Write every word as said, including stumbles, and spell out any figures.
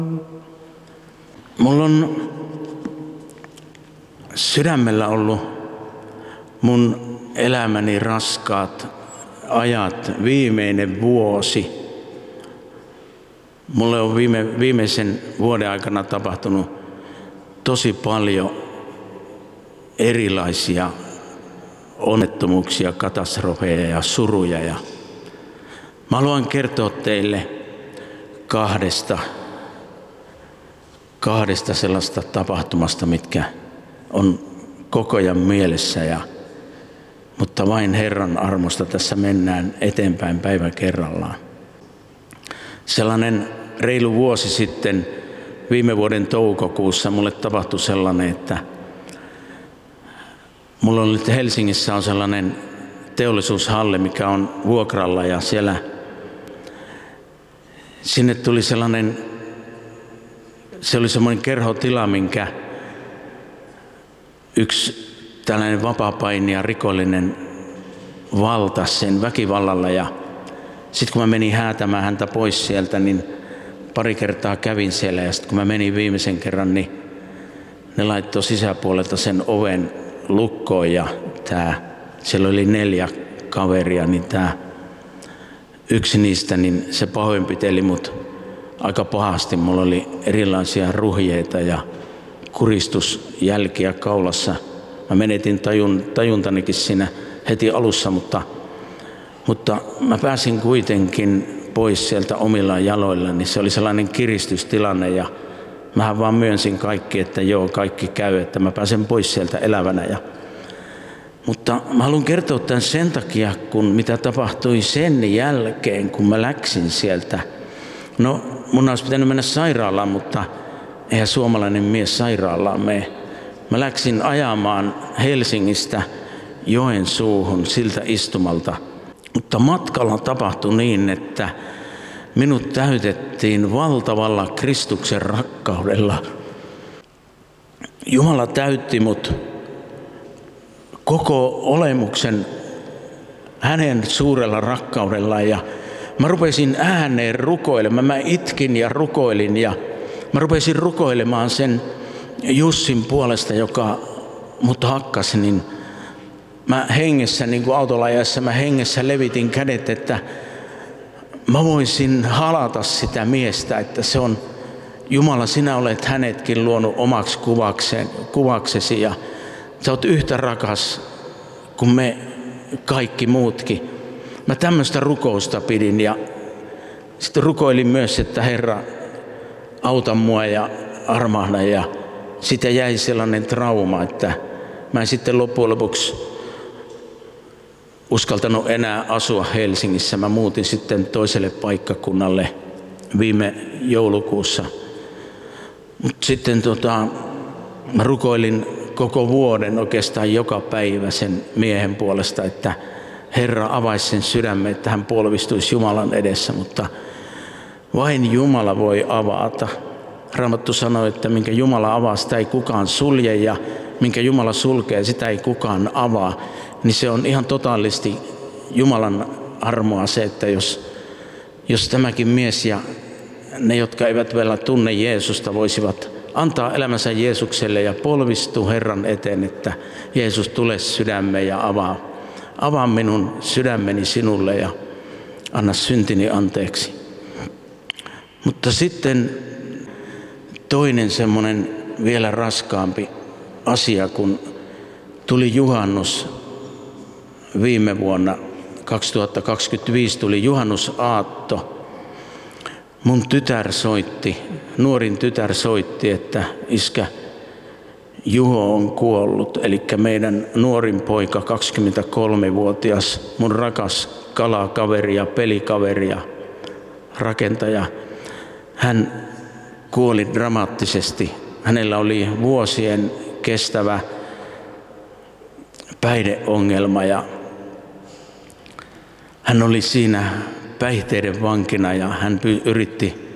Mulla on sydämellä ollut mun elämäni raskaat ajat, viimeinen vuosi. Mulle on viime, viimeisen vuoden aikana tapahtunut tosi paljon erilaisia onnettomuuksia, katastrofeja ja suruja. Ja mä haluan kertoa teille kahdesta, kahdesta sellaista tapahtumasta, mitkä on koko ajan mielessä. Ja, mutta vain Herran armosta tässä mennään eteenpäin päivä kerrallaan. Sellainen reilu vuosi sitten, viime vuoden toukokuussa, mulle tapahtui sellainen, että mulla oli Helsingissä on sellainen teollisuushalli, mikä on vuokralla, ja siellä sinne tuli sellainen, se oli semmoinen kerhotila, minkä yksi tällainen vapaapainija, rikollinen valtasi sen väkivallalla. Ja sitten kun mä menin häätämään häntä pois sieltä, niin pari kertaa kävin siellä, ja sitten kun mä menin viimeisen kerran, niin ne laittoi sisäpuolelta sen oven lukkoon, ja tää, siellä oli neljä kaveria, niin tää yksi niistä, niin se pahoinpiteli mut aika pahasti. Mulla oli erilaisia ruhjeita ja kuristusjälkiä kaulassa. Mä menetin tajun, tajuntanikin siinä heti alussa, mutta, mutta mä pääsin kuitenkin pois sieltä omilla jaloilla, niin se oli sellainen kiristystilanne, ja mähän vaan myönsin kaikki, että joo, kaikki käy, että mä pääsen pois sieltä elävänä. Ja, mutta mä haluan kertoa tämän sen takia, kun mitä tapahtui sen jälkeen, kun mä läksin sieltä. No, mun olisi pitänyt mennä sairaalaan, mutta eihän suomalainen mies sairaalaan mene. Mä läksin ajamaan Helsingistä Joensuuhun siltä istumalta, mutta matkalla tapahtui niin, että minut täytettiin valtavalla Kristuksen rakkaudella. Jumala täytti mut koko olemuksen hänen suurella rakkaudellaan, ja mä rupesin ääneen rukoilemaan. Mä itkin ja rukoilin, ja mä rupesin rukoilemaan sen Jussin puolesta, joka mut hakkasi, niin mä hengessä, niin kuin autolla ajaessa, mä hengessä levitin kädet, että mä voisin halata sitä miestä, että se on Jumala, sinä olet hänetkin luonut omaksi kuvakseen, kuvaksesi, ja sä oot yhtä rakas kuin me kaikki muutkin. Mä tämmöistä rukousta pidin, ja sitten rukoilin myös, että Herra, auta mua ja armahda, ja siitä jäi sellainen trauma, että mä en sitten loppujen lopuksi uskaltanut enää asua Helsingissä. Mä muutin sitten toiselle paikkakunnalle viime joulukuussa. Mutta sitten tota, mä rukoilin koko vuoden oikeastaan joka päivä sen miehen puolesta, että Herra avaisi sen sydämen, että hän polvistuisi Jumalan edessä, mutta vain Jumala voi avata. Raamattu sanoi, että minkä Jumala avaa, sitä ei kukaan sulje, ja minkä Jumala sulkee, sitä ei kukaan avaa. Niin se on ihan totaalisti Jumalan armoa se, että jos, jos tämäkin mies ja ne, jotka eivät vielä tunne Jeesusta, voisivat antaa elämänsä Jeesukselle ja polvistua Herran eteen, että Jeesus tule sydämeen ja avaa, avaa minun sydämeni sinulle ja anna syntini anteeksi. Mutta sitten toinen semmoinen vielä raskaampi asia, kun tuli juhannus viime vuonna kaksituhattakaksikymmentäviisi, tuli juhannusaatto. Mun tytär soitti, nuorin tytär soitti, että iskä, Juho on kuollut. Eli meidän nuorin poika, kaksikymmentäkolmevuotias, mun rakas kalakaveri ja pelikaveri ja rakentaja, hän kuoli dramaattisesti. Hänellä oli vuosien kestävä päihdeongelma, ja hän oli siinä päihteiden vankina, ja hän yritti